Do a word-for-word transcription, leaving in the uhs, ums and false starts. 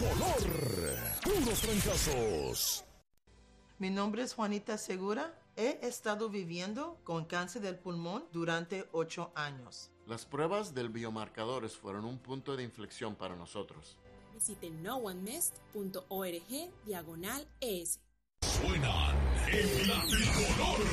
tricolor. Puros trancazos. Mi nombre es Juanita Segura. He estado viviendo con cáncer del pulmón durante ocho años. Las pruebas del biomarcadores fueron un punto de inflexión para nosotros. Visite no one mist punto org diagonal es. Suenan en la tricolor.